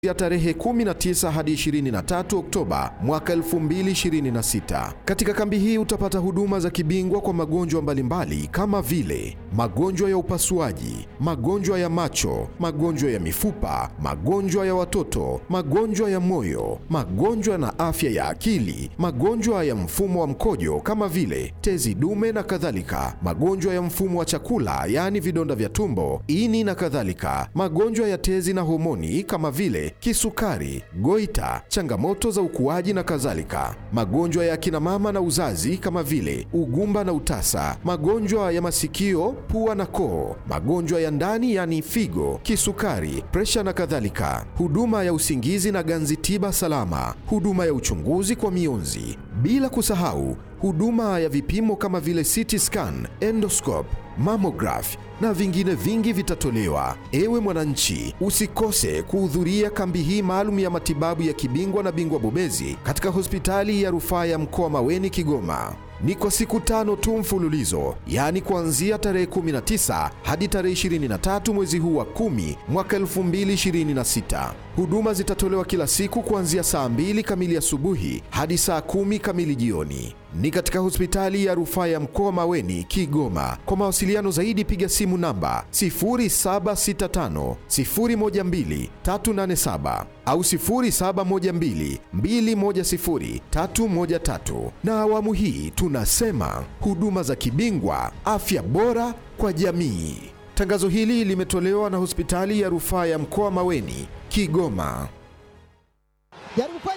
ya tarehe 19 hadi 23 Oktoba mwaka 2026. Katika kambi hii utapata huduma za kibingwa kwa magonjwa mbalimbali kama vile magonjwa ya upasuaji, magonjwa ya macho, magonjwa ya mifupa, magonjwa ya watoto, magonjwa ya moyo, magonjwa na afya ya akili, magonjwa ya mfumo wa mkojo kama vile tezi dume na kadhalika, magonjwa ya mfumo wa chakula yaani vidonda vya tumbo, ini na kadhalika, magonjwa ya tezi na homoni kama vile kisukari, goita, changamoto za ukuaji na kadhalika, magonjwa ya kina mama na uzazi kama vile ugumba na utasa, magonjwa ya masikio, pua na koo, magonjwa ya ndani yani figo, kisukari, presha na kadhalika, huduma ya usingizi na ganzi tiba salama, huduma ya uchunguzi kwa mionzi, bila kusahau huduma ya vipimo kama vile CT scan, endoscope, mammograph na vingine vingi vitatolewa. Ewe mwananchi, usikose kuhudhuria kambi hii maalum ya matibabu ya kibingwa na bingwa bobezi katika hospitali ya rufaa ya mkoa Maweni Kigoma. Ni kwa siku 5 tu mfululizo, yani kuanzia tarehe 19 hadi tarehe 23 mwezi huu wa 10 mwaka 2026. Huduma zitatolewa kila siku kuanzia saa 2 kamili asubuhi hadi saa 10 kamili jioni. Ni katika hospitali ya rufaa ya mkoa Maweni Kigoma. Kwa mawasiliano zaidi piga simu namba 0765 012 387 au 0712 210 313. Na awamu hii tunasema huduma za kibingwa, afya bora kwa jamii. Tangazo hili limetolewa na hospitali ya rufaa ya mkoa Maweni Kigoma. Jaribu Faisal!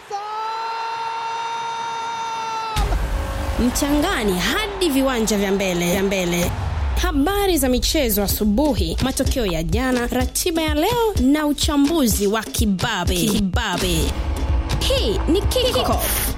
Mchangani hadi viwanja vya mbele. Habari za michezo asubuhi, matokeo ya jana, ratiba ya leo na uchambuzi wa kibabe. Hii ni Kickoff.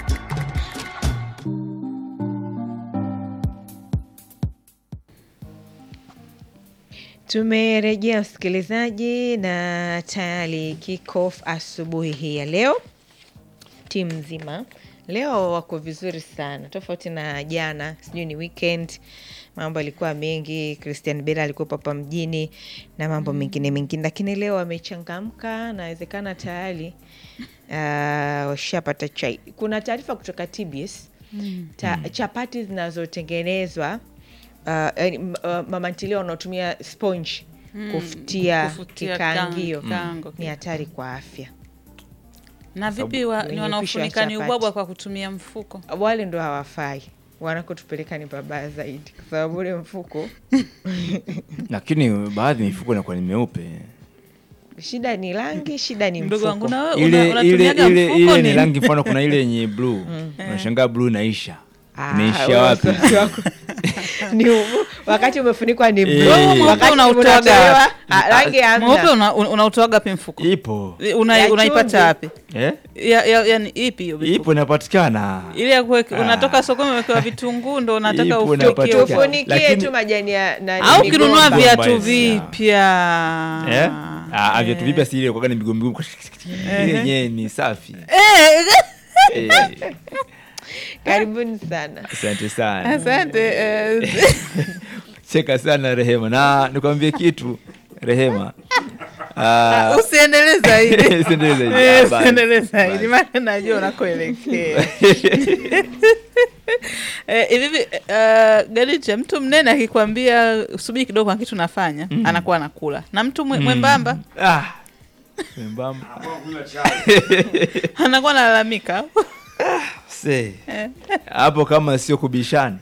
Tumerejea msikilizaji na tayari Kickoff asubuhi hii ya leo. Timu nzima leo wako vizuri sana, tofauti na jana. Sijui ni weekend, mambo yalikuwa mengi, Christian Bella alikuwa hapa mjini na mambo mengine, lakini leo wamechangamka na inawezekana tayari washapata chai. Kuna taarifa kutoka TBS, chapati zinazotengenezwa mama ntilia wanatumia sponge kufutia kikaangio ni hatari kwa afya. Na vipi ni wanaofunika ni ubwabwa kwa kutumia mfuko? Wale ndo hawafai, wanakotupeleka ni babaya zaidi kwa sababu ule mfuko lakini baadhi mifuko inakuwa ni meupe. Shida ni rangi, shida ni mfuko. Ndugu wangu na wewe unatumiaga mfuko ile ni rangi, mfano kuna ile yenye blue. Unashangaa blue inaisha. Inaisha wapi? Ni wakati umefunikwa ni blue, wakati unautoaga rangi hamna. Mweupe unautoaga wapi mfuko? Ipo. Unaipata wapi? Yaani ipi hiyo mfuko? Ipo inapatikana. Ile ya kuweka unatoka sokoni umewekewa vitunguu ndo unataka ufunikie tu majani ya nani. Au kinunua viatu vipya. Viatu vipya si ile kwa ni migombo. Ile yenyewe ni safi. Karibuni sana. Asante sana. Asante. Cheka sana Rehema. Na nikwambie kitu Rehema. Usiendeleza hili. Usiendeleza hili. Maana najua unakoelekea. Hivi Gadicha, mtu mnene akikwambia subiri kidogo kwa kitu nafanya, anakuwa anakula. Na mtu mwembamba? Mwembamba. Anakuwa analalamika. Hapo kama sio kubishana.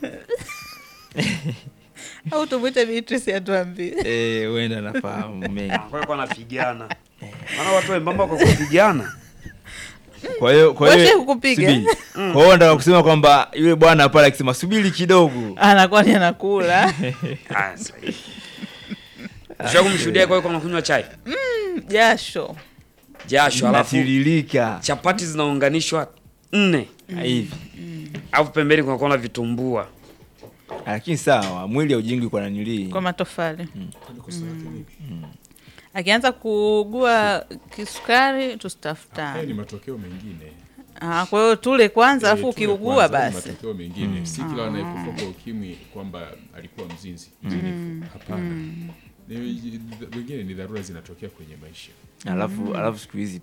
Au tumuite Beatrice atuambie. Wenda nafahamu mengi. Kwa anapigana. Maana watu wembamba kwa kupigana. Kwa hiyo kukupiga. Kwa hiyo nataka kusema kwamba yule bwana pale akisema subiri kidogo, anakuwa ni anakula. Sasa. Ushakumshuhudia kwa hiyo anakunywa chai? Jasho alafu tiririka. Chapati zinaunganishwa 4 hivi. Alafu pembeni kuna kona vitumbua. Lakini sawa, mwili haujengwi kwa nanili. Kwa matofali. Akianza kuugua kisukari tusitafutane. Ni matokeo mengine. Kwa hiyo tule kwanza alafu ukiugua basi. Matokeo mengine. Si kila anayekufa kwa ukimwi kwamba alikuwa mzinzi. Hapana. wengine ni dharura zinatokea kwenye maisha. Alafu siku hizi